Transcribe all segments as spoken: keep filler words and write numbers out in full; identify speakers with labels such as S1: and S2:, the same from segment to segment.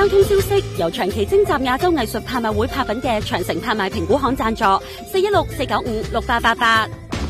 S1: 交通消息由長期徵集亞洲藝術拍賣會拍品嘅長城拍賣評估行贊助，四一六四九五六八八八。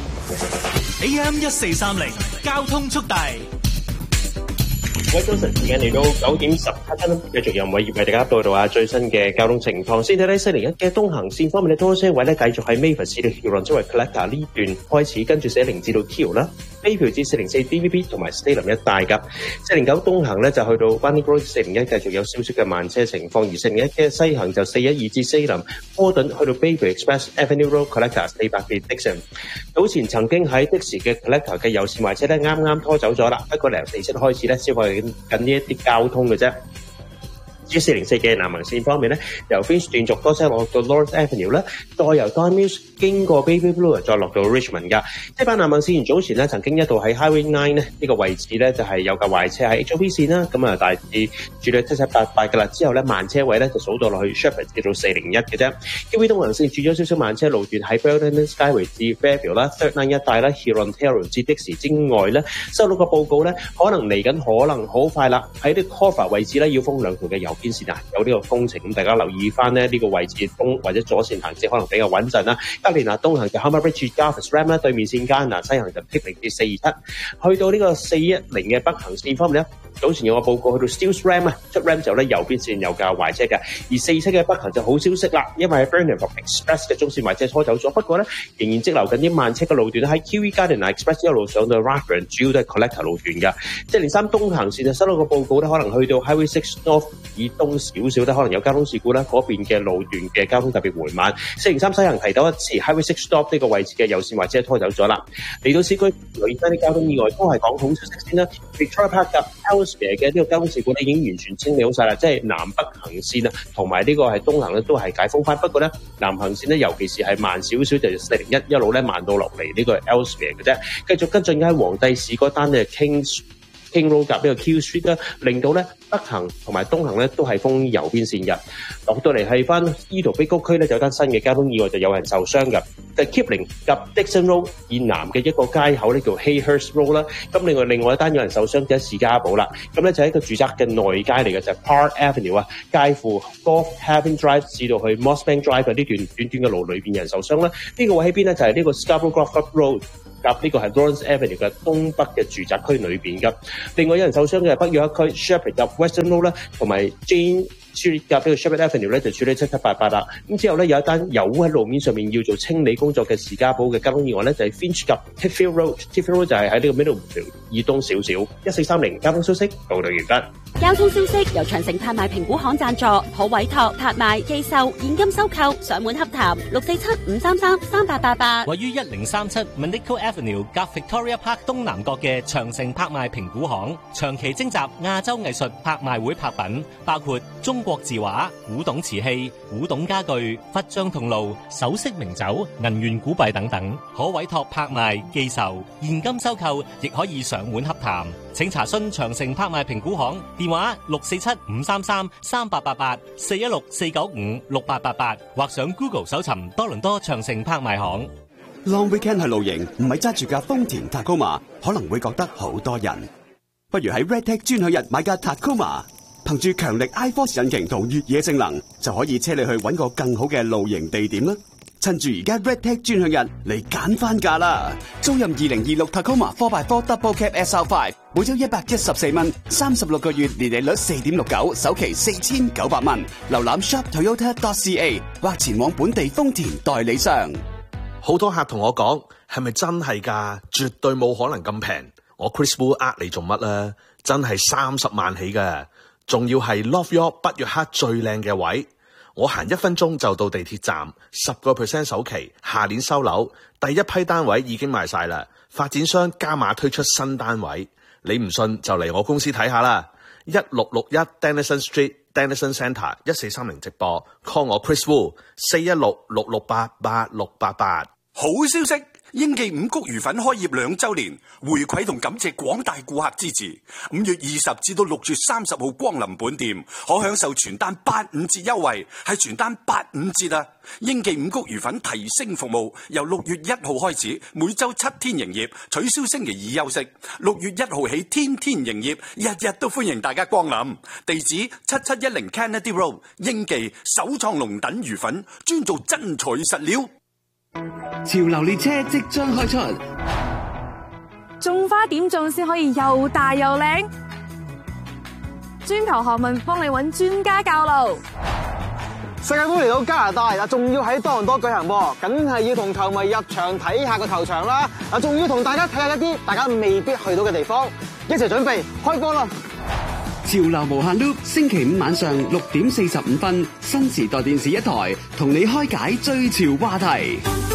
S2: A M 一四三零交通速遞。
S3: 各位早晨，時間嚟到九點十七分，繼續由偉業為大家報道下最新嘅交通情況。先睇睇四零一嘅東行線方面咧，多車位咧繼續喺 Mavis 至到 Huron 周圍 Collector 呢段開始，跟住四零至到 Q 啦，飛橋至四零四 D V B 同埋 Stalin 一帶㗎。四零九東行咧就去到 Bunny Road， 四零一繼續有少少嘅慢車情況，而四零一嘅西行就四一二至 Salem， 科頓去到 Bayview Express Avenue Road Collector 四百幾 Dixon。早前曾經喺的士嘅 Collector 嘅右線壞車咧，啱啱拖走咗啦，不過由四七開始咧，消費緊呢一啲交通嘅啫。至於四零四嘅南行線方面咧，由 Finch 段續多車落到 Lawrence Avenue 啦，再由 Don Mills 經過 Baby Blue 再落到 Richmond 噶。呢班南行線早前咧曾經一度喺 Highway Nine 咧呢個位置咧就係有架壞車喺 H O V 線啦，咁啊大致處理七七八八噶啦。之後咧慢車位咧就數到落去 Shepherd 至到四零一嘅啫。K V 東行線處咗少少慢車路段喺 Belton Skyway 至 Fairfield 啦 ，Third Line 一帶啦 ，Huron Terrace 至的士之外咧，收到個報告咧，可能嚟緊可能好快啦，喺啲 Cover 位置咧要封兩條嘅右邊線啊，有呢個工程，咁大家留意翻咧呢個位置東或者左線行車可能比較穩陣啦。隔年啊東行就 Humber Bridge Garvis Ram 啦，對面線間嗱西行就 P 零至四二七，去到呢個四一零嘅北行線方面咧，早前有個報告去到 Steeles Ram 啊，出 Ram 之後咧右邊線有架壞車嘅，而四七嘅北行就好消息啦，因為喺 Burnham Express 嘅中線壞車拖走咗，不過咧仍然積留緊啲慢車嘅路段喺 Q E Garden Express 一路上到 Rathburn， 主要都係 Collector 路段㗎。即係零三東行線就收到個報告咧，可能去到 Highway Six North 以東少少咧，可能有交通事故咧，嗰邊嘅路段嘅交通特別緩慢。四零三西行提到一次 Highway Six Stop 呢個位置嘅右線壞車拖走咗啦。嚟到市區留意翻啲交通意外，都係講好消息先啦。Victoria Park 及 Ellesmere 嘅呢個交通事故咧已經完全清理好晒啦，即係南北行線啊，同埋呢個係東行咧都係解封翻。不過咧南行線咧，尤其是係慢少少，就係四零一一路咧慢到落嚟呢個 Ellesmere 嘅啫。繼續跟進喺黃帝市嗰單嘅 Kings King Road 夾呢個 Q Street 咧，令到咧北行同埋東行咧都係封右邊線嘅。落到嚟係翻依度碧谷區咧，就有單新嘅交通意外，就有人受傷嘅。就 Kipling 及 Dixon Road 以南嘅一個街口咧叫 Hayhurst Road 啦。咁另外另外一單有人受傷就喺士嘉堡啦。咁咧就係一個住宅嘅內街嚟嘅，就係 Park Avenue 啊，介乎 Golf Haven Drive 至到去 Mossbank Drive 呢段短短嘅路裏邊有人受傷啦。呢個位喺邊咧？就係呢個 Scarborough Grove Road。夾呢個係 Lawrence Avenue 嘅東北嘅住宅區裏邊㗎。另外有人受傷嘅係北約一區 Shepherd 及 Western Road 啦，同埋 Jane Street 夾呢個 Shepherd Avenue 咧就處理七七八八啦。咁之後咧有一單油污喺路面上面要做清理工作嘅士嘉堡嘅交通意外咧，就係 Finch 及 Tifffield Road。Tifffield Road 就係喺呢個 Middlefield 以東少少。一四三零交通消息報道完畢。
S1: 交通消息由長城拍賣評估行贊助，可委託、拍賣、寄售、現金收購、上門洽談，六四七五三三三八八八。
S4: 位於一零三七 Manico Avenue 夾 Victoria Park 東南角嘅長城拍賣評估行，長期徵集亞洲藝術拍賣會拍品，包括中國字畫、古董瓷器、古董家具、佛像銅爐、首飾名酒、銀元古幣等等，可委託拍賣、寄售、現金收購，亦可以上門洽談。請查詢長城拍賣評估行電話六四七五三三三八八八四一六四九五六八八八，或上 Google 搜尋多倫多長城拍賣行。
S5: Long weekend 去露營，唔係揸住架豐田 Tacoma， 可能會覺得好多人。不如喺 Redtech 專享日買架 Tacoma， 憑住強力 iForce 引擎同越野性能，就可以車你去揾個更好嘅露營地點啦。趁住而家 Redtech 專享日嚟揀翻價啦！租任二零二六 Tacoma four by four Double Cab S R five， 每周一百一十四蚊，三十六個月年利率四點六九，首期四千九百蚊。瀏覽 shop toyota dot c a 或前往本地豐田代理商。
S6: 好多客同我講，係咪真係㗎？絕對冇可能咁平。我 Chris Wu 呃你做乜啊？真係三十萬起㗎，仲要係 Love York 北約克最靚嘅位。我行一分鐘就到地鐵站，十個 percent 首期，下年收樓，第一批單位已經賣晒啦。發展商加碼推出新單位，你唔信就嚟我公司睇下啦。一六六一 Denison Street Denison Centre 一四三零直播 ，call 我 Chris Wu 四一六六六八八六八八。
S7: 好消息！ 英記五穀魚粉開業兩週年，回饋同感謝廣大顧客支持。五月二十至到六月三十號光臨本店，可享受全單八五折優惠，係全單八五折啊！英記五穀魚粉提升服務，由六月一號開始，每週七天營業，取消星期二休息。六月一號起，天天營業，日日都歡迎大家光臨。地址七七一零 Kennedy Road， 英記首創龍躉魚粉，專做真材實料。
S5: 潮流列車即將開出，
S8: 種花點種先可以又大又靚？專求學問幫你揾專家教路。
S9: 世界盃嚟到加拿大嗱，仲要喺多倫多舉行喎，梗係要同球迷入場睇下個球場啦。嗱，仲要同大家睇下一啲大家未必去到嘅地方，一齊準備開波啦！
S5: 潮流無限 loop， 星期五晚上六點四十五分，新時代電視一台同你開解最潮話題。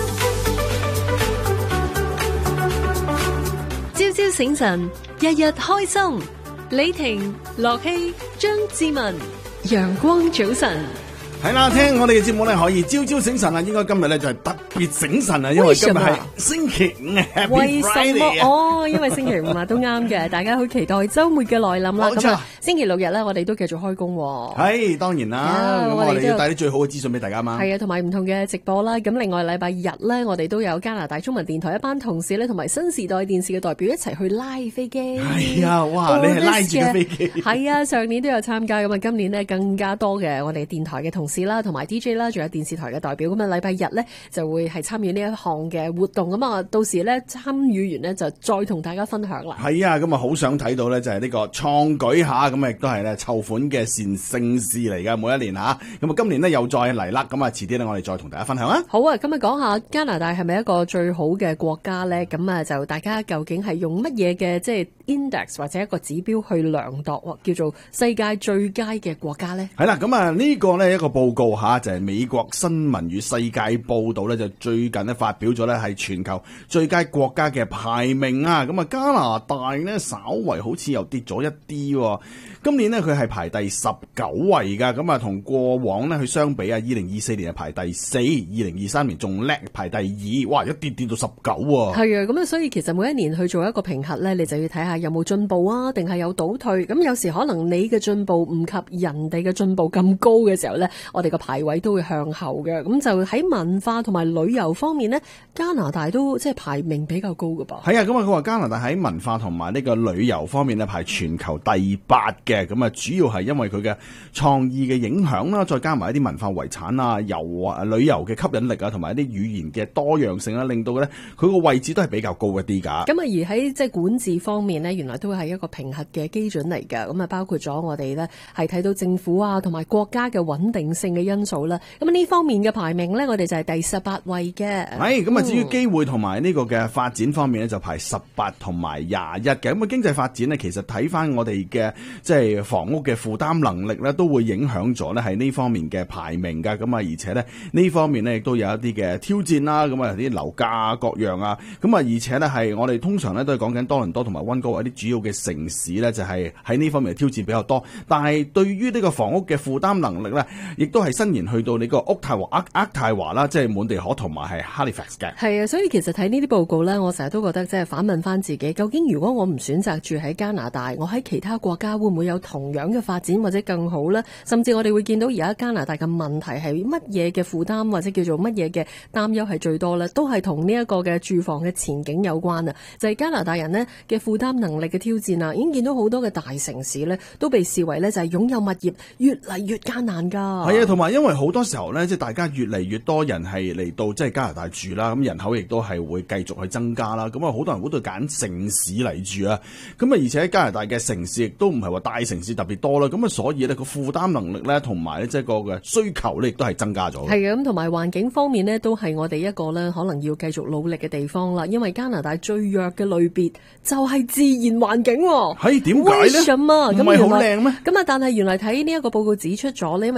S10: 朝朝醒神，日日開心。李婷、樂希、張志文，陽光早晨。
S11: 係啦，聽我哋嘅節目咧，可以朝朝醒神啊！應該今日咧就係特別醒神啊，因為今日係星期五啊 ，Happy Friday 啊！
S10: 哦，因為星期五啊都啱嘅，大家好期待周末嘅來臨啦。咁啊，星期六日咧，我哋都繼續開工。
S11: 係當然啦，咁我哋要帶啲最好嘅資訊俾大家嘛。係
S10: 啊，同埋唔同嘅直播啦。咁另外禮拜日咧，我哋都有加拿大中文電台一班同事咧，同埋新時代電視嘅代表一齊去拉飛機。係
S11: 啊，哇！你係拉住個飛機。係
S10: 啊，上年都有參加，咁啊，今年呢更加多嘅我哋電台嘅同事啦，同埋 D J 啦，仲有電視台嘅代表，咁啊禮拜日咧就會係參與呢一項嘅活動，咁啊到時咧參與完咧就再同大家分享啦。
S11: 係啊，咁啊好想睇到咧就係呢個創舉下，咁啊亦都係咧籌款嘅善盛事嚟噶，每一年吓，咁啊今年咧又再嚟啦，咁啊遲啲咧我哋再同大家分享啊。
S10: 好啊，今日講下加拿大係咪一個最好嘅國家咧？咁啊就大家究竟係用乜嘢嘅即係 index 或者一個指標去量度，叫做世界最佳嘅國家咧？
S11: 係啦，咁啊呢個咧一個報告吓，就係美國新聞與世界報道咧，就最近咧發表咗咧係全球最佳國家嘅排名啊！咁啊加拿大咧稍為好似又跌咗一啲，今年咧佢係排第十九位噶，咁啊同過往咧去相比啊，二零二四年係排第四，二零二三年仲叻排第二，哇一跌跌到十九喎。
S10: 係啊，咁啊所以其實每一年去做一個評核咧，你就要睇下有冇進步啊，定係有倒退。咁有時可能你嘅進步唔及人哋嘅進步咁高嘅時候咧，我哋個排位都會向後嘅。咁就喺文化同埋旅遊方面呢，加拿大都即係排名比較高㗎噃。
S11: 係啊，咁啊佢話加拿大喺文化同埋呢個旅遊方面呢，排全球第八嘅。咁啊主要係因為佢嘅創意嘅影響啦，再加埋一啲文化遺產啊、遊啊、旅遊嘅吸引力啊，同埋一啲語言嘅多樣性啦，令到咧佢個位置都係比較高一啲㗎。
S10: 咁啊而喺即係管治方面呢，原來都係一個評核嘅基準嚟㗎。咁啊包括咗我哋呢係睇到政府啊同埋國家嘅穩定性嘅因素啦。咁呢方面嘅排名呢，我哋就係第十八位嘅。
S11: 係咁啊，至於機會同埋呢個嘅發展方面呢，就排十八同埋廿一嘅。咁啊經濟發展呢，其實睇翻我哋嘅即係房屋嘅負擔能力咧，都會影響咗咧係呢方面嘅排名噶。咁啊，而且咧呢方面咧亦都有一啲嘅挑戰啦。咁啊，啲樓價各樣啊。咁啊，而且咧係我哋通常咧都係講緊多倫多同埋溫哥華一啲主要嘅城市咧，就係喺呢方面嘅挑戰比較多。但係對於呢個房屋嘅負擔能力咧，亦都係伸延去到你個渥太華、渥太華啦，即係滿地可同埋係 Halifax 嘅。
S10: 係啊，所以其實睇呢啲報告咧，我成日都覺得即係反問翻自己，究竟如果我唔選擇住喺加拿大，我喺其他國家會唔會有同樣嘅發展或者更好呢？甚至我哋會見到而家加拿大嘅問題係乜嘢嘅負擔或者叫做乜嘢嘅擔憂係最多呢？都係同呢一個嘅住房嘅前景有關啊！就係、是、加拿大人呢嘅負擔能力嘅挑戰啊！已經見到好多嘅大城市呢都被視為呢就係擁有物業越嚟越艱難㗎。
S11: 係啊，同埋因為好多時候呢，即係大家越嚟越多人係嚟到即係加拿大住啦，咁人口亦都係會繼續去增加啦。咁啊，好多人喺度揀城市嚟住啊。咁啊，而且加拿大嘅城市亦都唔係話大城市特別多啦。咁啊，所以呢個負擔能力呢，同埋即係個嘅需求呢，亦都係增加咗。
S10: 係嘅，咁同埋環境方面呢，都係我哋一個呢可能要繼續努力嘅地方啦。因為加拿大最弱嘅類別就係自然環境。
S11: 係點解呢？
S10: 為什麼？
S11: 唔係好靚咩？
S10: 咁啊，但係原來睇呢一個報告指出咗呢，因為同其他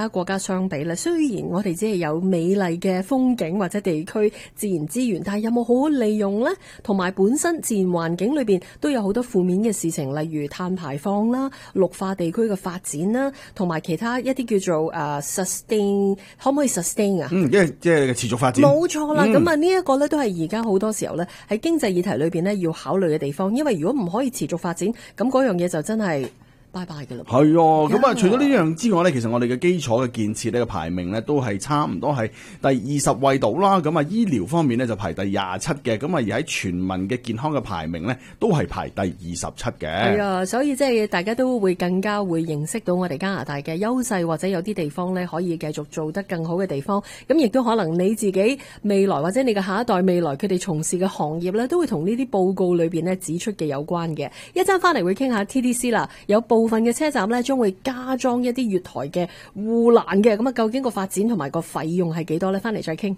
S10: 他國家相比咧，雖然我哋只係有美麗嘅風景或者地區自然資源，但係有冇好好利用呢？同埋本身自然環境裏邊都有好多負面嘅事情，例如碳排放啦、綠化地區嘅發展啦，同埋其他一啲叫做誒、uh, sustain， 可唔可以 sustain 啊？
S11: 嗯，即係即係持續發展。
S10: 冇錯啦，咁啊呢一個咧都係而家好多時候咧喺經濟議題裏邊咧要考慮嘅地方，因為如果唔可以持續發展，咁嗰樣嘢就真係拜拜嘅啦。
S11: 係啊，咁啊，除咗呢樣之外咧，其實我哋嘅基礎嘅建設呢個排名咧都係差唔多係第二十位度啦。咁啊，醫療方面咧就排第廿七嘅，咁啊而喺全民嘅健康嘅排名咧都係排第二十七嘅。
S10: 係啊，所以即係大家都會更加會認識到我哋加拿大嘅優勢，或者有啲地方咧可以繼續做得更好嘅地方。咁亦都可能你自己未來或者你嘅下一代未來佢哋從事嘅行業咧，都會同呢啲報告裏邊咧指出嘅有關嘅。一陣翻嚟會傾下 T D C 啦，有部分嘅車站咧將會加裝一啲月台嘅護欄嘅，咁啊究竟個發展同埋個費用係幾多咧？翻嚟再傾。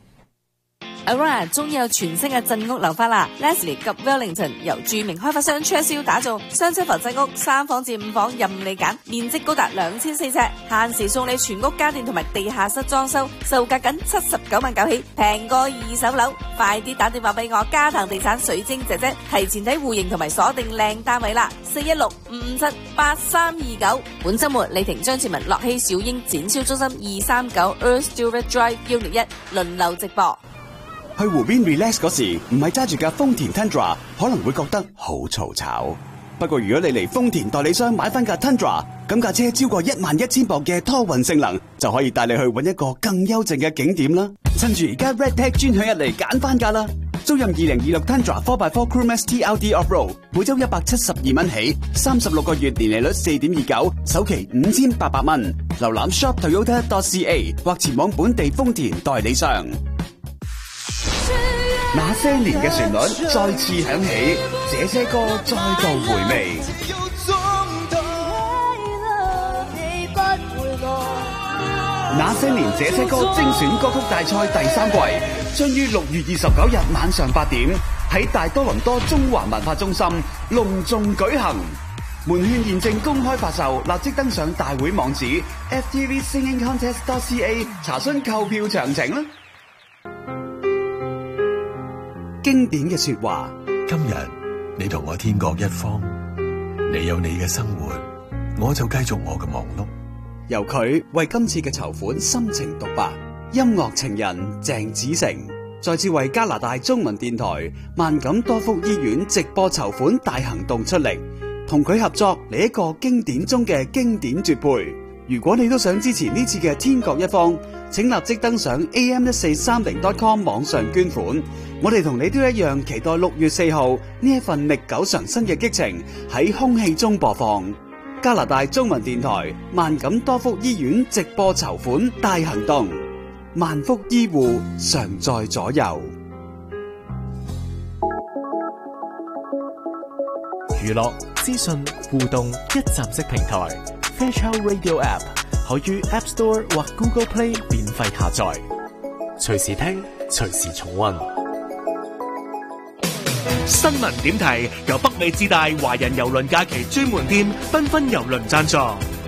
S12: Aurora 終於有全新嘅鎮屋樓花啦 ！Leslie 及 Wellington 由著名開發商 Churchill 打造雙層浮鎮屋，三房至五房任你揀，面積高達兩千四尺，限時送你全屋家電同埋地下室裝修，售價僅七十九萬九起，平過二手樓。快啲打電話俾我嘉騰地產水晶姐姐，提前睇戶型同埋鎖定靚單位啦！四一六五五七八三二九。本週末李婷張志文、樂熙小英展銷中心二三九 Earl Stewart Drive 一零一輪流直播。
S5: 去湖邊 relax 嗰時，唔係揸住架豐田 Tundra， 可能會覺得好嘈吵。不過如果你嚟豐田代理商買翻架 Tundra， 咁架車超過一萬一千磅嘅拖運性能，就可以帶你去搵一個更幽靜嘅景點啦。趁住而家 RedTag 專享一嚟揀翻架啦！租任二零二六 Tundra 四 by 四 Crewmax T L D Off-Road， 每周一百七十二蚊起，三十六個月年利率四點二九，首期五千八百蚊。瀏覽 shop toyota dot c a 或前往本地豐田代理商。那些年嘅旋律再次響起，這些歌再度回味。那些年這些歌精選歌曲大賽第三季將於六月二十九日晚上八點喺大多倫多中華文化中心隆重舉行。門券現正公開發售，立即登上大會網址 f t v singing contest dot c a 查詢購票詳情啦。經典嘅說話，
S13: 今日你同我天各一方，你有你嘅生活，我就繼續我嘅忙碌。
S5: 由佢為今次嘅籌款深情獨白，音樂情人鄭子誠再次為加拿大中文電台萬錦多福醫院直播籌款大行動出力，同佢合作嚟一個經典中嘅經典絕配。如果你都想支持呢次嘅天各一方，請立即登上 a m 一四三零 dot com 網上捐款。我哋同你都一樣期待六月四號呢一份歷久常新嘅激情喺空氣中播放。加拿大中文電台萬錦多福醫院直播籌款大行動，萬福醫護常在左右。
S14: 娛樂、資訊、互動一站式平台 Fairchild Radio App 可於 App Store 或 Google Play 免費下載，隨時聽，隨時重溫。
S2: 新聞點題由北美之大華人郵輪假期專門店繽紛郵輪贊助。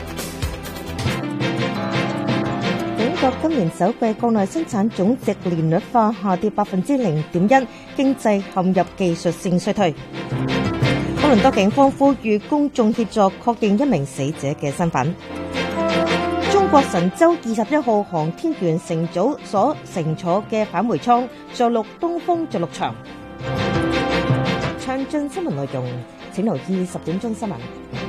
S15: 英國今年首季國內生產總值年率化下跌百分之零點一，經濟陷入技術性衰退。多倫多警方呼籲公眾協助確認一名死者嘅身份。中國神舟二十一號航天員乘組所乘坐嘅返回艙着陸東風着陸場。詳盡新聞內容，請留意十點鐘新聞。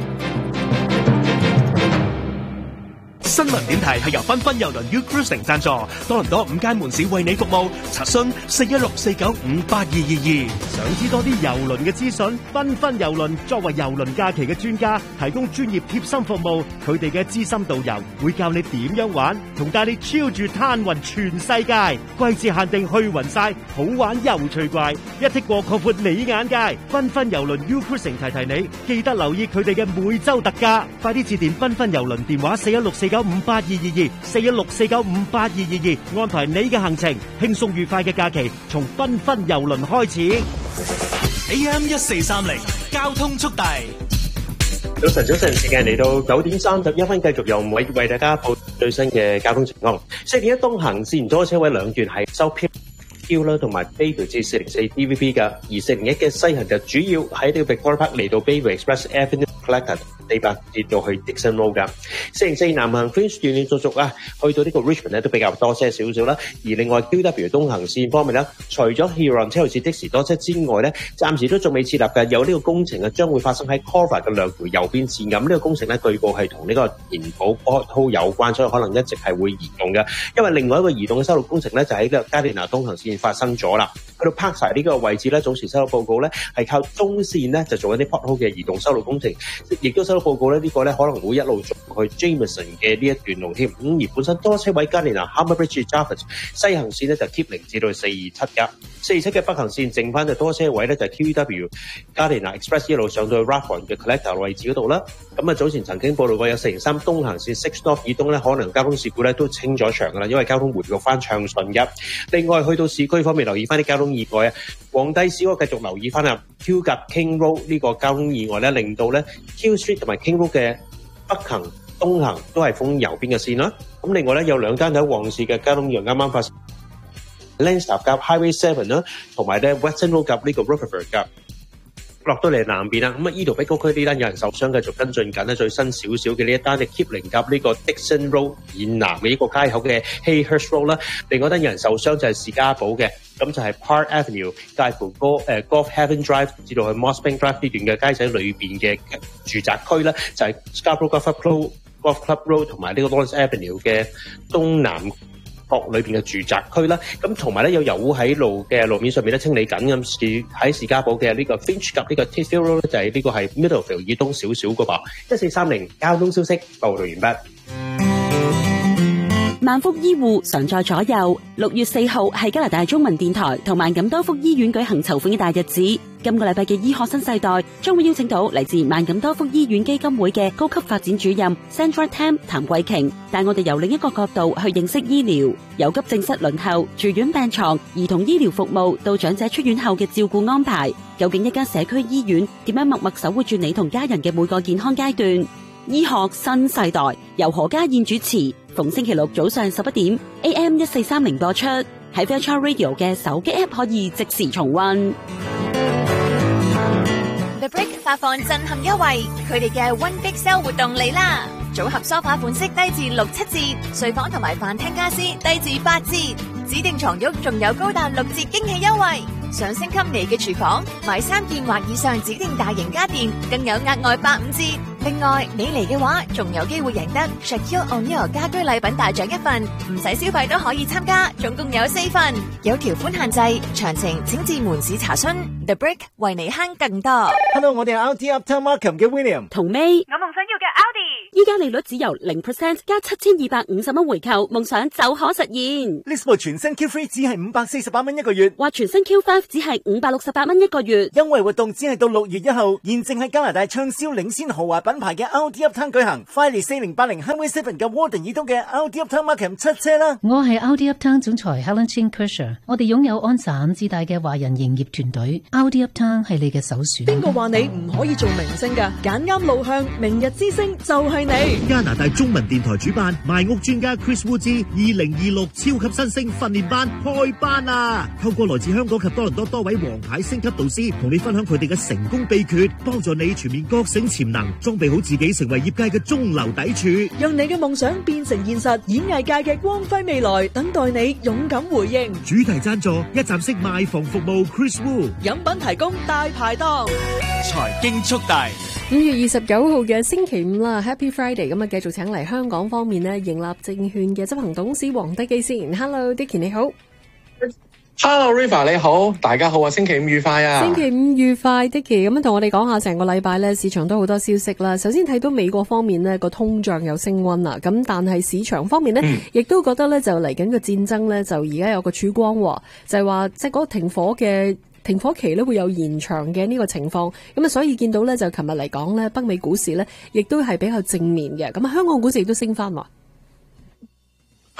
S2: 新聞點題係由繽紛郵輪 U Cruising 贊助，多倫多五間門市為你服務，查詢四一六四九五八二二二。
S16: 想知多啲郵輪嘅資訊？繽紛郵輪作為郵輪假期嘅專家，提供專業貼心服務。佢哋嘅資深導遊會教你點樣玩，同帶你超住攤勻全世界。季節限定去勻晒，好玩又趣怪，一剔過擴闊你眼界。繽紛郵輪 U Cruising 提提你，記得留意佢哋嘅每週特價。快啲致電繽紛郵輪電話四一六四九五八二二二，四一六四九五八二二二，安排你嘅行程，輕鬆愉快嘅假期從繽紛郵輪開始。
S2: A M 一四三零交通速遞。
S3: 早晨，早晨，時間嚟到九點三十一分，繼續由偉為大家報最新嘅交通情況。四零一東行線多車位兩段係收票啦，同埋 Bayview 至四零四 D V B 嘅，而四零一嘅西行就主要喺呢個 Victoria Park 嚟到 Bayview Express Avenue Collector 四百至到去 Dixon Road 噶。四零四南行 Prince 斷斷續續啊，去到呢個 Richmond 咧都比較多車少少啦。而另外 Q W 東行線方面咧，除咗 Huron 車路士的士多車之外咧，暫時都仲未設立嘅有呢個工程啊，將會發生喺 Cora 嘅兩條右邊線咁。呢個工程咧據報係同呢個填補 pothole 有關，所以可能一直係會移動嘅。因為另外一個移動嘅修路工程咧，就喺呢個加連拿東行線發生咗啦。去到 Parkside 呢個位置咧，早前收到報告咧係靠中線咧就做一啲 pothole 嘅移動修路工程，亦都收到報告咧呢、這個咧可能會一路做去 Jameson 嘅呢一段路添。咁、嗯、而本身多車位加連拿 Harbour Bridge Jarvis 西行線咧就 keep 零至到四二七噶，四二七嘅北行線剩翻就多車位咧就 Q W 加連拿 Express 一路上到去 Rathbone 嘅 Collector 位置嗰度啦。咁啊早前曾經報道過有四零三東行線 Six North 以東咧可能交通事故咧都清咗場噶啦，因為交通回復翻暢順嘅。另外去到市區方面留意翻啲交通意外啊，皇帝市我繼續留意翻啊 Q 夾 King Road 呢個交通意外咧，令到咧 Q Street 同埋 King Road 嘅北行、東行都係封右邊嘅線啦。咁另外咧有兩單喺旺市嘅交通意外啱啱發生 ，Lancaster 夾 Highway Seven 啦，同埋咧 Western Road 夾呢個 Rutherford 夾。落到嚟南邊啦，咁啊依度碧高區呢單有人受傷，繼續跟進緊咧最新少少嘅呢一單嘅 Kipling 夾呢個 Dixon Road 以南嘅呢個街口嘅 Hayhurst Road 啦。另外一單有人受傷就係士嘉堡嘅，咁就係 Park Avenue 介乎 Golf 誒 Golf Haven Drive 至到去 Mossbank Drive 呢段嘅街仔裏邊嘅住宅區啦，就係 Scarborough Golf Club Golf Club Road 同埋呢個 Lawrence Avenue 嘅東南角裏邊嘅住宅區啦。咁同埋咧有油污喺路嘅路面上面咧清理緊，咁士喺士嘉堡嘅呢個 Finch 及呢個 Tisdale Road 咧就係呢個係 Middlefield 以東少少噶噃。一四三零交通消息報道完畢。
S1: 萬福醫護常在左右。六月四號係加拿大中文電台同萬錦多福醫院舉行籌款嘅大日子。今個禮拜嘅醫學新世代將會邀請到嚟自萬錦多福醫院基金會嘅高級發展主任 Sandra Tam 譚桂瓊，帶我哋由另一個角度去認識醫療，由急症室輪候、住院病床、兒童醫療服務到長者出院後嘅照顧安排，究竟一間社區醫院點樣默默守護住你同家人嘅每個健康階段？醫學新世代由何家燕主持，逢星期六早上十一點 A M 一四三零播出，喺 Virtual Radio 嘅手機 App 可以即時重溫。
S17: The Brick 發放震撼優惠，佢哋嘅 One Big Sale 活動嚟啦！組合梳化款式低至六七折，睡房同埋飯廳家私低至八折，指定床褥仲有高達六折驚喜優惠。想升級你嘅廚房，買三件或以上指定大型家電，更有額外八五折。另外，你嚟嘅話，仲有機會贏得 Shaquille O'Neal 家居禮品大獎一份，唔使消費都可以參加，總共有四份，有條款限制，詳情請至門市查詢。The Brick 為你慳更多。
S16: Hello， 我哋係 R T Uptown Markham 嘅 William
S1: 同 May，
S17: 我夢想要嘅 Audi，
S1: 依家利率只由零 percent 加七千二百五十蚊回購，夢想就可實現。
S16: 呢部全新 Q 三只係五百四十八蚊一個月，
S1: 或全新 Q 五只係五百六十八蚊一個月。
S16: 優惠活動只係到六月一號，現正喺加拿大暢銷領先豪華品牌嘅 Audi Uptown 舉行。快嚟四零八零 Highway Seven 嘅 Warden 以東嘅 Audi Uptown Markham 出車啦！
S18: 我係 Audi Uptown 總裁 Helen Chin Kersher， 我哋擁有安薩五至大嘅華人營業團隊 ，Audi Uptown 係你嘅首選。
S19: 邊個話你唔可以做明星㗎？揀啱路向，明日之星就係你。
S16: 加拿大中文電台主辦賣屋專家 Chris Wu 之二零二六超級新星訓練班開班啦！透過來自香港及多倫多多位王牌星級導師，同你分享佢哋嘅成功秘訣，幫助你全面覺醒潛能，裝備好自己，成為業界嘅中流砥柱，
S19: 讓你嘅夢想變成現實。演藝界嘅光輝未來等待你勇敢回應。
S16: 主題贊助一站式賣房服務 Chris Wu，
S19: 飲品提供大排檔。
S14: 財經速遞。
S10: 五月二十九號嘅星期五啦 ，Happy Friday， 咁啊繼續請嚟香港方面呢，盈立證券嘅執行董事黃德基先。Hello，Dicky 你好。
S20: Hello River 你好，大家好啊，星期五愉快啊！
S10: 星期五愉快 ，Dicky 咁樣同我哋講下成個禮拜咧，市場都好多消息啦。首先睇到美國方面呢個通脹有升溫啦，咁但係市場方面呢，亦、嗯、都覺得咧就嚟緊個戰爭咧就而家有個曙光，就係話即係嗰個停火嘅。停火期咧會有延長嘅呢個情況，咁啊所以見到咧就琴日嚟講咧，北美股市咧亦都係比較正面嘅，咁啊香港股市亦都升翻喎。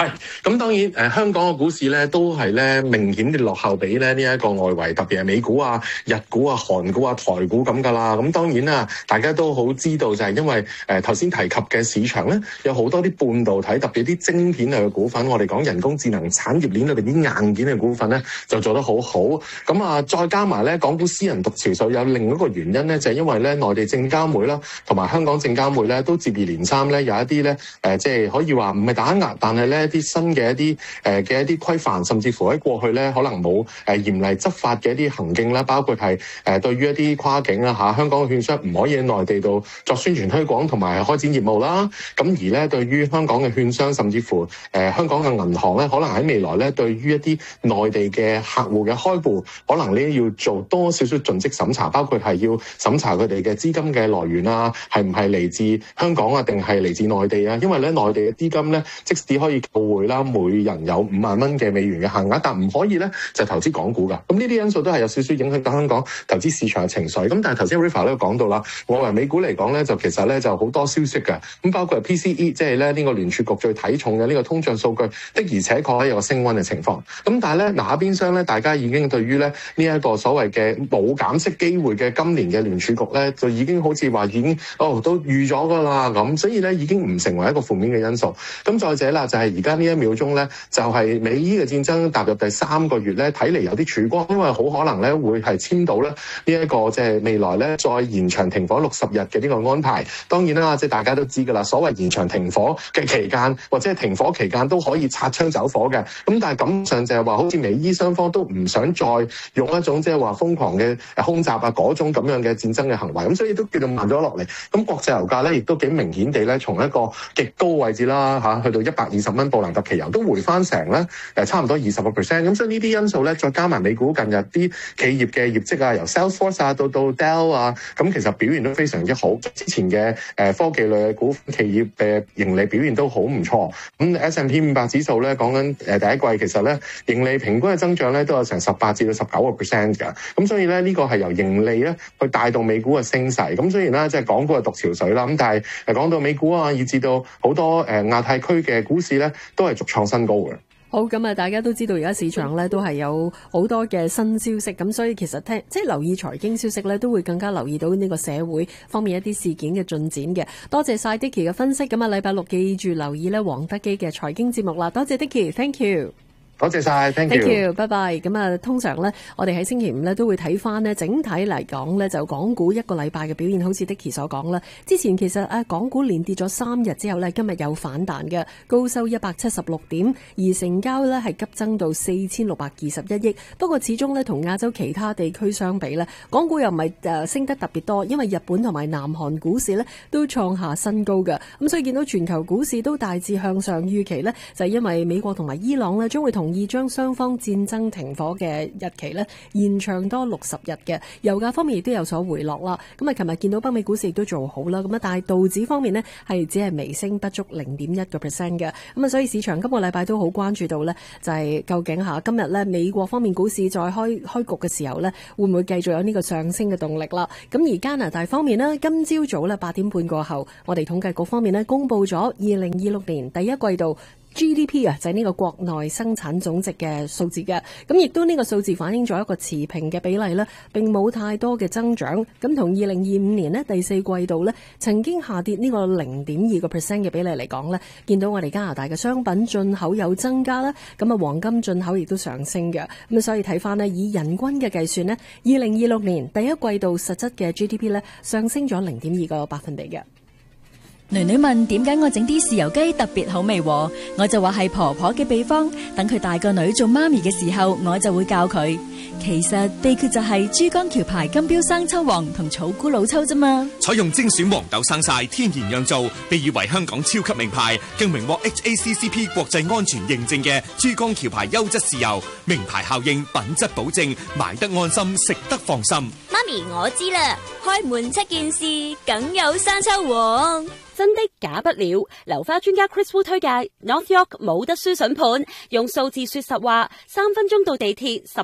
S20: 係，咁當然誒、呃、香港嘅股市咧都係咧明顯地落後比咧呢一個外圍，特別係美股啊、日股啊、韓股啊、台股咁噶啦。咁當然啦，大家都好知道就係因為誒頭先提及嘅市場咧，有好多啲半導體，特別啲晶片類嘅股份，我哋講人工智能產業鏈裏邊啲硬件嘅股份咧，就做得好好。咁啊，再加埋咧港股私人獨潮水，有另一個原因咧，就係、是、因為咧內地證監會啦，同埋香港證監會咧都接二連三咧有一啲咧誒，即係可以話唔係打壓，但係咧一啲新嘅一啲誒嘅一啲規範，甚至乎喺過去咧可能冇誒嚴厲執法嘅一啲行徑啦，包括係誒對於一啲跨境啦嚇香港嘅券商唔可以喺內地度作宣傳推廣同埋開展業務啦。咁而咧對於香港嘅券商，甚至乎誒、呃、香港嘅銀行咧，可能喺未來咧對於一啲內地嘅客戶嘅開戶，可能咧要做多少少盡職審查，包括係要審查佢哋嘅資金嘅來源啊，係唔係嚟自香港啊，定係嚟自內地啊？因為咧內地嘅資金咧，即使可以購匯啦，每人有五萬蚊嘅美元嘅限額，但唔可以咧就投資港股㗎。咁呢啲因素都係有少少影響到香港投資市場嘅情緒。咁但係頭先 River 咧講到啦，外圍美股嚟講咧，就其實咧就好多消息嘅。咁包括係 P C E， 即係咧呢個聯儲局最睇重嘅呢個通脹數據的，而且確有個升溫嘅情況。咁但係咧嗱一邊廂咧，大家已經對於咧呢一個所謂嘅冇減息機會嘅今年嘅聯儲局咧，就已經好似話已經哦都預咗㗎啦咁，所以咧已經唔成為一個負面嘅因素。咁再者啦，就係而家呢一秒鐘咧，就係、是、美伊嘅戰爭踏入第三個月咧，睇嚟有啲曙光，因為好可能咧會係簽到咧呢一個即係未來咧再延長停火六十日嘅呢個安排。當然啦，即係大家都知㗎啦，所謂延長停火嘅期間或者係停火期間都可以擦槍走火嘅。咁但係咁上就係話，好似美伊雙方都唔想再用一種即係話瘋狂嘅空襲啊嗰種咁樣嘅戰爭嘅行為，咁所以都叫做慢咗落嚟。咁國際油價咧亦都幾明顯地咧，從一個極高位置啦嚇，去到一百二十蚊布蘭特期油都回翻成咧誒差唔多二十個 percent。咁所以呢啲因素咧，再加埋美股近日啲企業嘅業績啊，由 Salesforce 啊到到 Dell 啊，咁其實表現都非常之好。之前嘅誒科技類嘅股企業嘅盈利表現都好唔錯。咁 S and P 五百指數咧講緊誒第一季其實咧盈利平均嘅增長咧都有成十八至到十九個 percent 㗎。咁所以咧呢個係由盈利咧去帶動美股嘅升勢。咁雖然咧即係港股係獨潮水啦，咁但係誒講到美股啊，以至到好多誒亞太區嘅股市咧都係續創新高嘅。
S10: 好，咁啊，大家都知道而家市場咧都係有好多嘅新消息，咁所以其實聽即係留意財經消息咧，都會更加留意到呢個社會方面一啲事件嘅進展嘅。多謝晒 Dicky 嘅分析，咁啊，禮拜六記住留意咧黃德基嘅財經節目啦。多謝 Dicky，Thank you。
S20: 多謝晒 ，thank you，
S10: 拜拜。咁啊，通常咧，我哋喺星期五咧都會睇翻呢整體嚟講咧，就港股一個禮拜嘅表現，好似 Dicky 所講啦。之前其實啊，港股連跌咗三日之後咧，今日有反彈嘅，高收一百七十六點，而成交咧係急增到四千六百二十一億。不過始終咧，同亞洲其他地區相比咧，港股又唔係誒升得特別多，因為日本同埋南韓股市咧都創下新高嘅。咁所以見到全球股市都大致向上，預期咧就係因為美國同埋伊朗咧將會同意將雙方戰爭停火嘅日期咧延長多六十日嘅。油價方面亦都有所回落啦。咁啊，琴日見到北美股市亦都做好啦。咁啊，但係道指方面呢係只係微升不足零點一個 percent 嘅。咁啊，所以市場今個禮拜都好關注到呢，就係究竟下今日呢美國方面股市再開開局嘅時候呢，會唔會繼續有呢個上升嘅動力啦？咁而加拿大方面呢，今朝早呢八點半過後，我哋統計局方面呢公佈咗二零二六年第一季度G D P 啊，就係呢個國內生產總值嘅數字嘅，咁亦都呢個數字反映咗一個持平嘅比例啦，並冇太多嘅增長。咁同二零二五年呢第四季度呢曾經下跌呢個零點二個 percent 嘅比例嚟講呢，見到我哋加拿大嘅商品進口有增加啦，咁啊黃金進口亦都上升嘅。咁所以睇翻呢，以人均嘅計算呢，二零二六年第一季度實質嘅 G D P 呢上升咗零點二個百分比嘅。
S21: 囡囡問點解我整啲豉油雞特別好味，我就話係婆婆嘅秘方，等佢大個女做媽咪嘅時候，我就會教佢。其實秘訣就係珠江橋牌金標生抽黃同草菇老抽啫嘛。
S22: 採用精選黃豆生曬，天然釀造，被譽為香港超級名牌，更榮獲 H A C C P 國際安全認證嘅珠江橋牌優質豉油，名牌效應，品質保證，買得安心，食得放心。
S23: 媽咪，我知啦，開門七件事，梗有生抽黃。
S1: 真的假不了，樓花專家 Chris Wu 推介 North York 冇得輸筍盤，用數字說實話，三分鐘到地鐵，十個 percent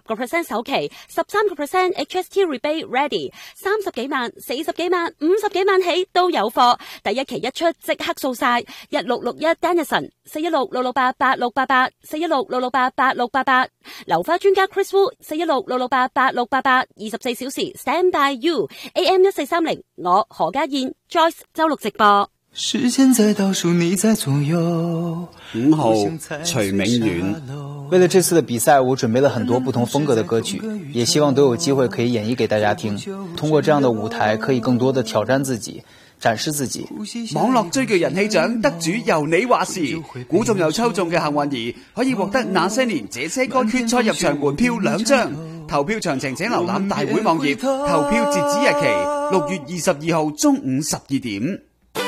S1: 首期，十三個 percent H S T rebate ready， 三十幾萬、四十幾萬、五十幾萬起都有貨。第一期一出即刻掃晒，一六六一 Dennison， 四一六六六八八六八八，四一六六六八八六八八。流花專家 Chris Wu， 四一六六六八八六八八，二十四小時 stand by you。A M 一四三零，我何家燕 Joyce 周六直播。
S4: 時間在倒數，你在左右。
S5: 五號徐明遠。
S6: 為了這次的比賽，我準備了很多不同風格的歌曲，也希望都有機會可以演繹給大家聽。通過這樣的舞台，可以更多的挑戰自己，展示自己。
S7: 網絡追劇人氣獎得主由你話事，估中又抽中嘅幸運兒可以獲得那些年這些歌決賽入場門票兩張。投票詳情請瀏覽大會網頁，投票截止日期六月二十二號中午十二點。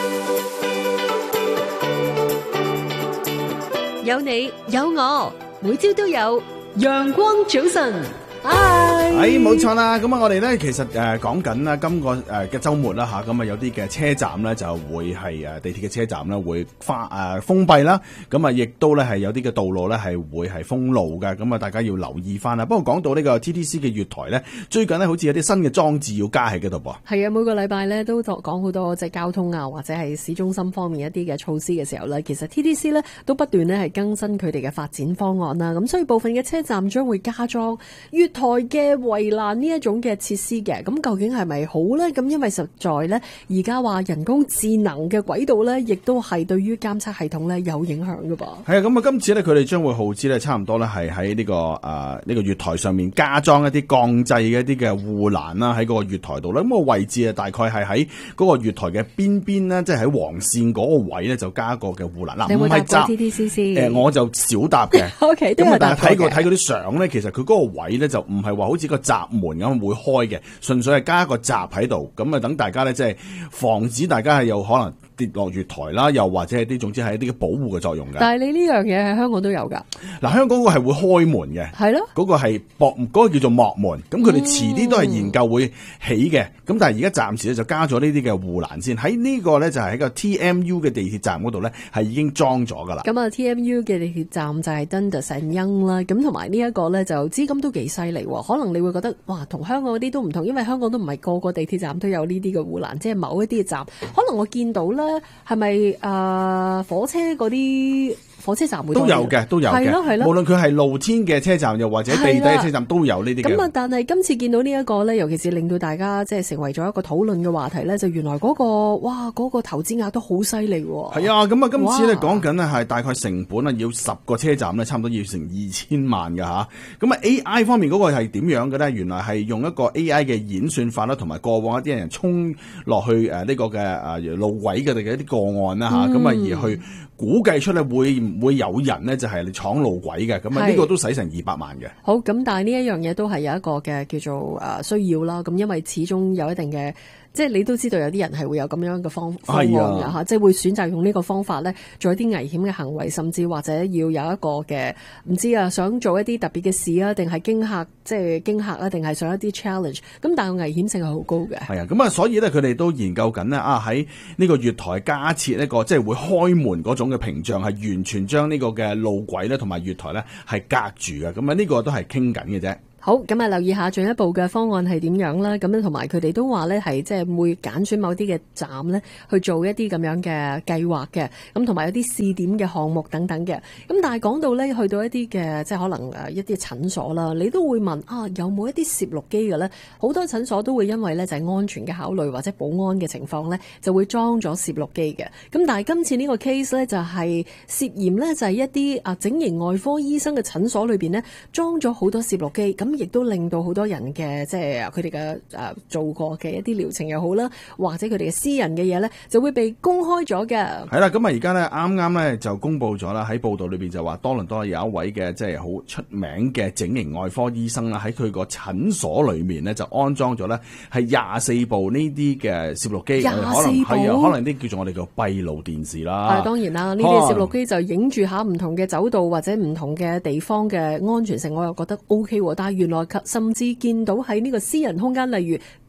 S10: 有你有我，每朝都有陽光早晨。Hi，
S11: 係冇錯啦。咁啊，我哋咧其實誒講緊啦，今個誒嘅週末啦嚇，咁啊有啲嘅車站咧就會係誒地鐵嘅車站咧會花誒封閉啦。咁啊，亦都咧係有啲嘅道路咧係會係封路嘅。咁啊，大家要留意翻啦。不過講到呢個 T T C 嘅月台咧，最近咧好似有啲新嘅裝置要加喺嗰度噃。
S10: 係啊，每個禮拜咧都講好多即係交通啊，或者係市中心方面一啲嘅措施嘅時候咧，其實 T T C 咧都不斷咧係更新佢哋嘅發展方案啦。咁所以部分嘅車站將會加裝月台嘅圍欄呢一種嘅設施嘅，咁究竟係咪好呢？咁因為實在呢，而家話人工智能嘅軌道呢，亦都係對於監測系統呢有影響噶噃。
S11: 係啊，咁啊，今次呢，佢哋將會耗資呢，差唔多呢係喺呢個誒呢、呃這個月台上面加裝一啲鋼製嘅一啲嘅護欄啦，喺嗰個月台度呢。咁、那個位置啊，大概係喺嗰個月台嘅邊邊呢，即係喺黃線嗰個位呢，就加個嘅護欄。嗱，唔係搭
S10: T T C 先？
S11: 誒，我就少搭嘅。
S10: O K，
S11: 咁啊，但係睇過睇嗰啲相呢，其實佢嗰個位呢，就唔係話好似個閘門咁會開嘅，純粹係加一個閘喺度，咁啊等大家咧，即係防止大家係有可能跌落月台啦，又或者係啲總之係一啲嘅保護嘅作用嘅。
S10: 但係你呢樣嘢喺香港都有噶。
S11: 嗱，香港嗰個係會開門嘅，係咯，嗰個係幕，嗰個叫做幕門。咁佢哋遲啲都係研究會起嘅。咁、嗯、但係而家暫時咧就加咗呢啲嘅護欄先。喺呢個咧就係喺個 T M U 嘅地鐵站嗰度咧係已經裝咗噶啦。
S10: 咁啊 T M U 嘅地鐵站就係 Dundas and Yonge 啦。咁同埋呢一個咧就資金都幾犀利。可能你會覺得哇，同香港嗰啲都唔同，因為香港都唔係個個地鐵站都有呢啲嘅護欄，即係某一啲嘅站，可能我見到咧係咪誒火車嗰啲火車站會
S11: 都有嘅，都有嘅，係咯係咯。無論佢係露天嘅車站，又或者地底嘅車站都有呢啲嘅。咁啊，
S10: 但係今次見到呢一個咧，尤其是令到大家即係成為咗一個討論嘅話題咧，就原來嗰個哇嗰個投資額都好犀利喎。
S11: 係啊，咁啊，今次咧講緊咧係大概成本啊，要十個車站咧，差唔多要成二千萬㗎吓。咁啊 A I 方面嗰個係點樣嘅咧？原來係用一個 A I 嘅演算法啦，同埋過往一啲人衝落去誒呢個嘅誒路軌嘅嘅一啲個案啦吓，咁啊、嗯、而去估計出嚟會唔會有人呢？就係你闖路軌嘅，咁啊呢個都使成二百萬嘅。
S10: 好，咁但係呢一樣嘢都係有一個嘅叫做誒需要啦。咁因為始終有一定嘅。即係你都知道有啲人係會有咁樣嘅方方案㗎嚇，即係會選擇用呢個方法咧做一啲危險嘅行為，甚至或者要有一個嘅唔知啊，想做一啲特別嘅事啊，定係驚嚇，即係驚嚇啊，定係想一啲 challenge。咁但係危險性係好高嘅。係
S11: 啊，咁啊，所以咧佢哋都研究緊呢，啊喺呢個月台加設一個即係會開門嗰種嘅屏障，係完全將呢個嘅路軌咧同埋月台咧係隔住嘅。咁啊呢個都係傾緊嘅啫。
S10: 好，咁啊留意下進一步嘅方案係點樣啦，咁樣同埋佢哋都話咧係即係會揀選某啲嘅站咧去做一啲咁樣嘅計劃嘅，咁同埋有啲試點嘅項目等等嘅。咁但係講到咧去到一啲嘅即係可能誒一啲診所啦，你都會問啊有冇一啲攝錄機嘅咧？好多診所都會因為咧就係安全嘅考慮或者保安嘅情況咧，就會裝咗攝錄機嘅。咁但係今次呢個 case 咧就係涉嫌咧就係一啲啊整形外科醫生嘅診所裏邊咧裝咗好多攝錄機，咁亦都令到好多人嘅即係佢哋嘅誒做過嘅一啲療程又好啦，或者佢哋嘅私人嘅嘢咧，就會被公開咗嘅。
S11: 係啦，咁啊而家咧啱啱咧就公佈咗啦，喺報道裏邊就話多倫多有一位嘅即係好出名嘅整形外科醫生啦，喺佢個診所裏面咧就安裝咗咧係廿四部呢啲嘅攝錄機，
S10: 廿四部
S11: 係啊，可能啲叫做我哋叫閉路電視啦。
S10: 係當然啦，呢啲攝錄機就影住下唔同嘅走道或者唔同嘅地方嘅安全性，我又覺得 O K 喎。但係原來甚至見到喺呢個私人空間，例如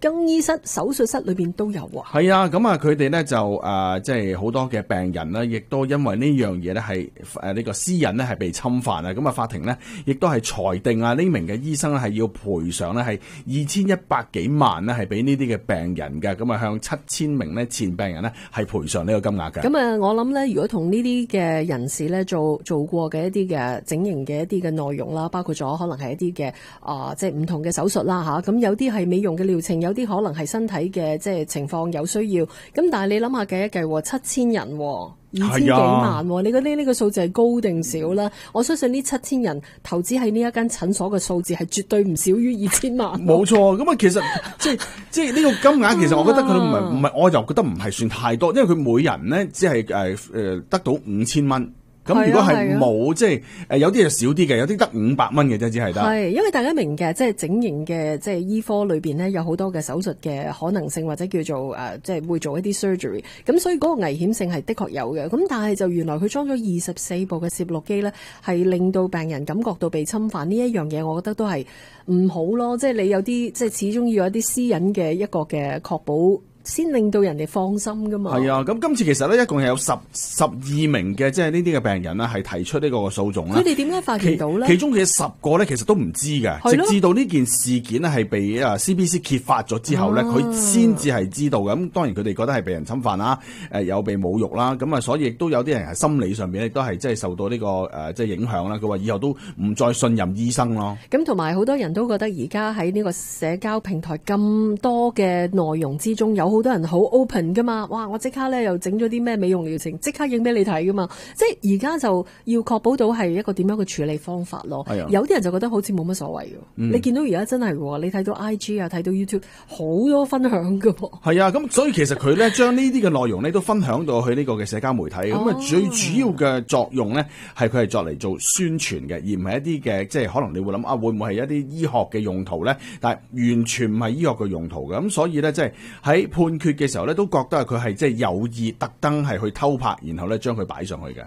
S10: 更衣室、手術室裏邊都有啊。
S11: 係啊，咁啊，佢哋咧就誒，即係好多嘅病人咧，亦都因為呢樣嘢咧係誒呢個私隱咧係被侵犯啊。咁啊，法庭咧亦都係裁定啊，呢名嘅醫生咧係要賠償咧係二千一百幾萬咧係俾呢啲嘅病人嘅。咁啊，向七千名咧前病人咧係賠償呢個金額嘅。
S10: 咁啊，我諗咧，如果同呢啲嘅人士咧做做過嘅一啲嘅整形嘅一啲嘅內容啦，包括咗可能係一啲嘅啊，即係唔同嘅手術啦吓，咁有啲係美容嘅療程，有啲可能係身體嘅即係情況有需要。咁但係你諗下計一計，七千人，二千幾萬，你覺得呢個數字係高定少啦？我相信呢七千人投資喺呢一間診所嘅數字係絕對唔少於二千萬。
S11: 冇錯，咁啊，其實即係即係呢個金額，其實我覺得佢唔係唔係，我就覺得唔係算太多，因為佢每人咧只係誒誒得到五千蚊。咁如果係冇即係誒有啲係少啲嘅，有啲得五百蚊嘅啫，只係得。係因為大家明嘅，即係整形嘅即係醫科裏邊咧，有好多嘅手術嘅可能性，或者叫做誒即係會做一啲 surgery。咁所以嗰個危險性係的確有嘅。咁但係就原來佢裝咗二十四部嘅攝錄機咧，係令到病人感覺到被侵犯呢一樣嘢，我覺得都係唔好咯。即係你有啲即係始終要有一啲私隱嘅一個嘅確保，先令到人哋放心噶嘛。係啊，咁今次其實咧一共係有十十二名嘅即係呢啲嘅病人呢係提出呢個訴訟啦。佢哋點解發現到咧？其中嘅十個咧其實都唔知嘅，直至到呢件事件咧係被啊 C B C 揭發咗之後咧，佢先至係知道嘅。咁當然佢哋覺得係被人侵犯啦，誒有被侮辱啦，咁啊所以亦都有啲人係心理上面亦都係即係受到呢個誒即係影響啦。佢話以後都唔再信任醫生咯。咁同埋好多人都覺得而家喺呢個社交平台咁多嘅內容之中有。好多人好 open 噶嘛，哇！我即刻咧又整咗啲咩美容療程，即刻影俾你睇噶嘛。即係而家就要確保到係一個點樣嘅處理方法咯。係啊，有啲人就覺得好似冇乜所謂嘅。嗯、你見到而家真係喎，你睇到 I G 啊，睇到 YouTube 好多分享噶喎。係啊，咁所以其實佢咧將呢啲嘅內容咧都分享到去呢個嘅社交媒體。咁啊、哦，最主要嘅作用咧係佢係作嚟做宣傳嘅，而唔係一啲嘅即係可能你會諗啊，會唔會係一啲醫學嘅用途咧？但係完全唔係醫學嘅用途嘅。咁所以咧即係喺判決嘅時候咧，都覺得佢係即係有意特登係去偷拍，然後咧將佢擺上去嘅。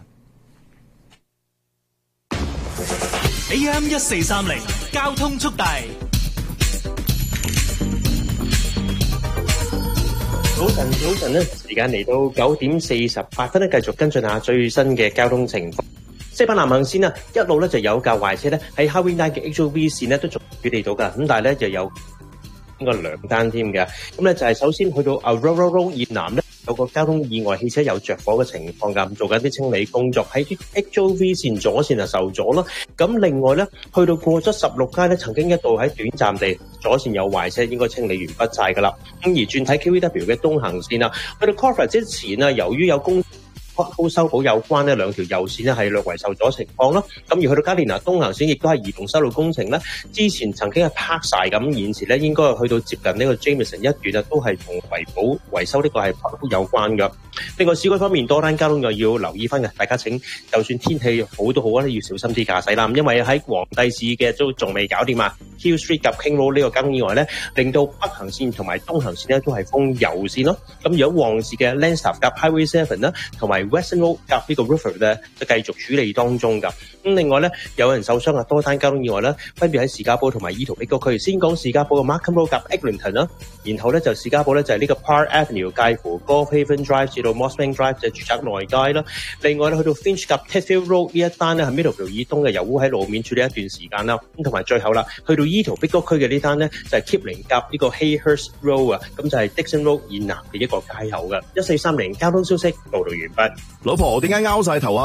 S2: A M 一四三零交通速遞。
S3: 早晨，早晨咧，時間嚟到九點四十八分咧，繼續跟進下最新嘅交通情況。西北南行線啊，一路咧就有架壞車咧喺 Highway nine嘅 H O V 線咧都仲處理到噶，咁但係咧就有應該兩單添嘅。咁咧就係首先去到 Aurora Road 以南咧有個交通意外，汽車有着火嘅情況㗎，咁做緊啲清理工作，喺啲 H O V 線左線就受阻啦。咁另外咧去到過咗十六街咧，曾經一度喺短暫地左線有壞車，應該清理完畢晒㗎啦。咁而轉睇 K V W 嘅東行線啊，去到 Corporate 之前啊，由於有工都修補有關呢兩條右線呢係略為受阻情況啦，咁而去到加連拿東行線亦都係移動修路工程咧，之前曾經係拍晒咁，現時咧應該係去到接近呢個 Jameson 一段啊，都係同維保維修呢個係有關嘅。另外市區方面多單交通又要留意翻嘅，大家請就算天氣好都好啊，要小心啲駕駛啦，因為喺皇帝市嘅都仲未搞掂啊 ，Hill Street 及 King Road 呢個交通意外咧，令到北行線同埋東行線咧都係封右線咯。咁如果旺市嘅 Lanstaff 及 Highway Seven 啦，同埋Western Road 夾呢個 River 咧，就繼續處理當中㗎。咁另外咧，有人受傷啊，多單交通意外咧，分別喺士嘉堡同埋怡圖碧谷區。先講士嘉堡嘅 Markham Road 夾 Eglinton 啦，然後咧就士嘉堡咧就係呢個 Park Avenue 介乎 Gulf Haven Drive 至到 Mossbank Drive 就住宅內街啦。另外咧去到 Finch 夾 Tedfield Road 呢一單咧係 Middleville 以東嘅油污喺路面處理一段時間啦。咁同埋最後啦，去到怡圖碧谷區嘅呢單咧就係 Kipling 夾呢個 Hayhurst Road 啊，咁就係 Dixon Road 以南嘅一個街口嘅。一四三零交通消息報道完畢。
S8: 老婆點解拗晒頭啊？